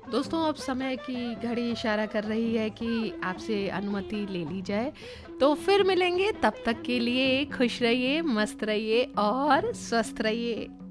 दोस्तों, अब समय की घड़ी इशारा कर रही है कि आपसे अनुमति ले ली जाए। तो फिर मिलेंगे, तब तक के लिए खुश रहिए, मस्त रहिए और स्वस्थ रहिए।